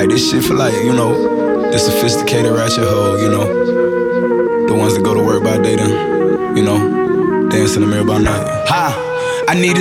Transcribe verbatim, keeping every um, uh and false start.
Like, this shit for, like, you know, the sophisticated ratchet hoe, you know, the ones that go to work by day then, you know, dance in the mirror by night. Ha! I need a